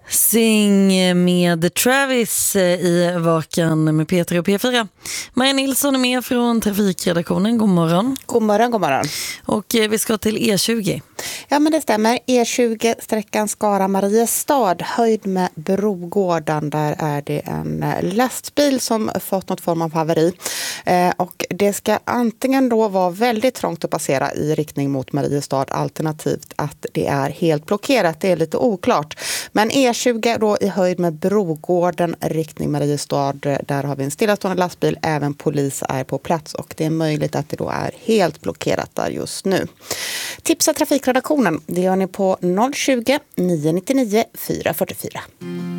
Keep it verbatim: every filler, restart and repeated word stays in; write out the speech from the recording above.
Sing med Travis i Vakan med Peter och P fyra. Maja Nilsson är med från trafikredaktionen. God morgon. God morgon, god morgon. Och vi ska till E tjugo. Ja, men det stämmer. E tjugo, sträckan Skara-Mariestad, höjd med Brogården. Där är det en lastbil som fått något form av haveri. Eh, och det ska antingen då vara väldigt trångt att passera i riktning mot Mariestad, alternativt att det är helt blockerat. Det är lite oklart. Men E tjugo då i höjd med Brogården, riktning Mariestad, där har vi en stillastående lastbil. Även polis är på plats och det är möjligt att det då är helt blockerat där just nu. Tipsa trafikredaktionen, det gör ni på noll tjugo, nio nio nio, fyra fyra fyra.